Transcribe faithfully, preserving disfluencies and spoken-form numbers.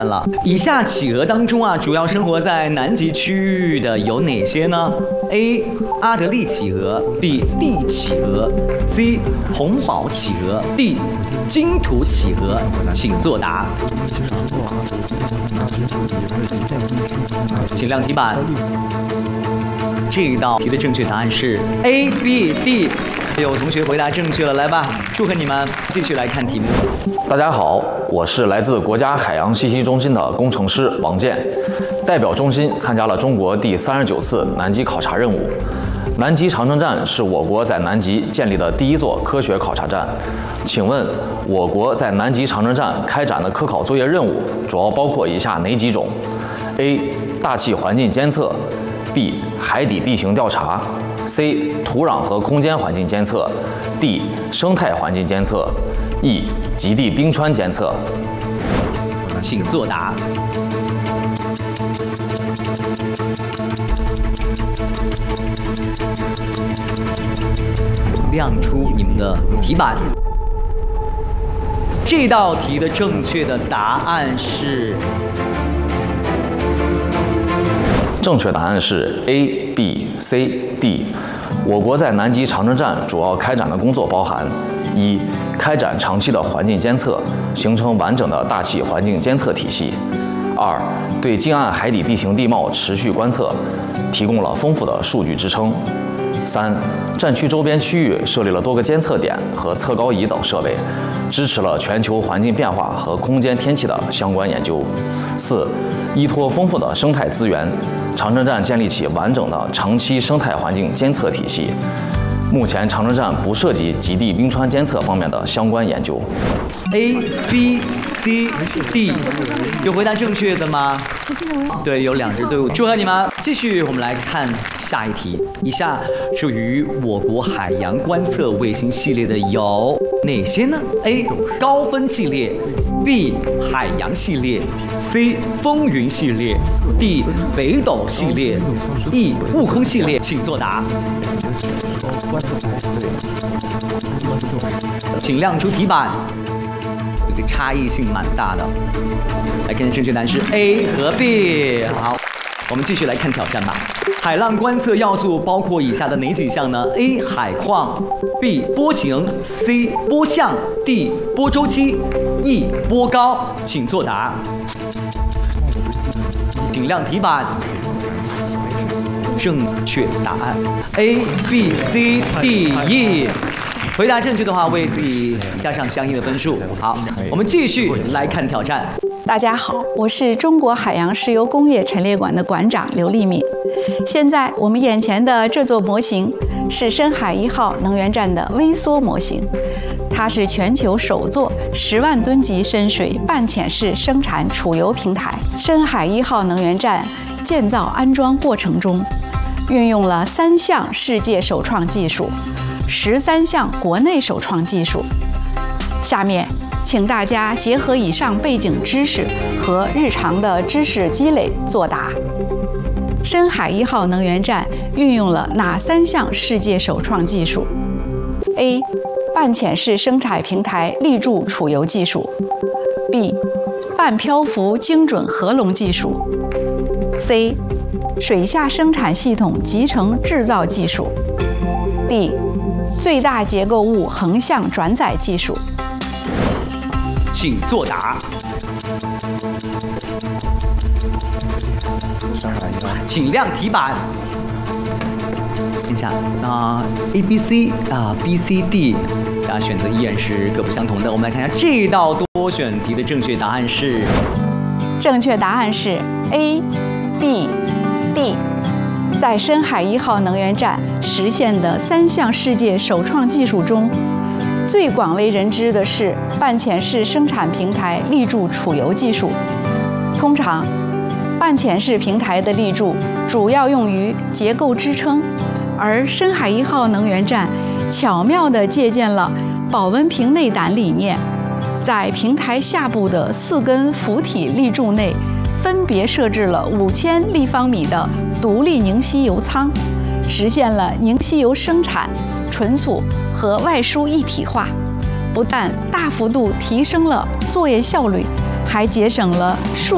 了。以下企鹅当中啊，主要生活在南极区域的有哪些呢 ？A. 阿德利企鹅 B. 地企鹅 C. 红宝企鹅 D. 金土企鹅，请作答。请亮题板。这一道题的正确答案是 A B D。有同学回答正确了，来吧，祝贺你们！继续来看题目。 大家好，我是来自国家海洋信息中心的工程师王健，代表中心参加了中国第三十九次南极考察任务。南极长征站是我国在南极建立的第一座科学考察站。请问，我国在南极长征站开展的科考作业任务主要包括以下哪几种 ？A. 大气环境监测 B. 海底地形调查 C. 土壤和空间环境监测 D. 生态环境监测 E. 极地冰川监测。 请作答。亮出你们的题板。这道题的正确的答案是。 正确答案是 A、B、C、D。我国在南极长征站主要开展的工作包含：一、开展长期的环境监测，形成完整的大气环境监测体系；二、对近岸海底地形地貌持续观测，提供了丰富的数据支撑；三、站区周边区域设立了多个监测点和测高仪等设备，支持了全球环境变化和空间天气的相关研究；四、依托丰富的生态资源，长征站建立起完整的长期生态环境监测体系。目前，长征站不涉及极地冰川监测方面的相关研究。 A、B、C、D， 有回答正确的吗？对，有两支队伍，祝贺你们！继续，我们来看下一题。以下属于我国海洋观测卫星系列的有哪些呢 ？A. 高分系列 B. 海洋系列 C. 风云系列 D. 北斗系列 E. 悟空系列，请作答。请亮出题板。这个差异性蛮大的。来看正确答案是 A 和 B。好，我们继续来看挑战吧。海浪观测要素包括以下的哪几项呢 ？A. 海况 B. 波形 C. 波向 D. 波周期 E. 波高，请作答。请亮题板。正确答案 A B C D E。回答正确的话，为自己加上相应的分数。好，我们继续来看挑战。 大家好，我是中国海洋石油工业陈列馆的馆长刘丽敏。现在我们眼前的这座模型是深海一号能源站的微缩模型，它是全球首座十万吨级深水半潜式生产储油平台。深海一号能源站建造安装过程中，运用了三项世界首创技术，十三项国内首创技术。下面，请大家结合以上背景知识和日常的知识积累作答。深海一号能源站运用了哪三项世界首创技术 ？A. 半潜式生产平台立柱储油技术 B. 半漂浮精准合龙技术 C. 水下生产系统集成制造技术 D. 最大结构物横向转载技术。 请作答。请亮题板。看一下，那 A、B、C 啊 ，B、C、D， 大家选择依然是各不相同的。我们来看一下这道多选题的正确答案是。 正确答案是 A、B、D。在深海一号能源站实现的三项世界首创技术中，最广为人知的是半潜式生产平台立柱储油技术。通常，半潜式平台的立柱主要用于结构支撑，而深海一号能源站巧妙地借鉴了保温瓶内胆理念，在平台下部的四根浮体立柱内分别设置了五千立方米的独立凝吸油舱，实现了凝吸油生产、存储和外输一体化，不但大幅度提升了作业效率，还节省了数